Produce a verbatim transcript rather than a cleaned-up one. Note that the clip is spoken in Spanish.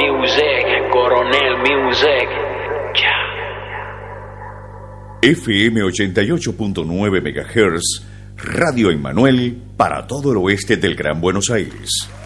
Music, Coronel Music. Ya. F M ochenta y ocho punto nueve megahertz, Radio Emmanuel para todo el oeste del Gran Buenos Aires.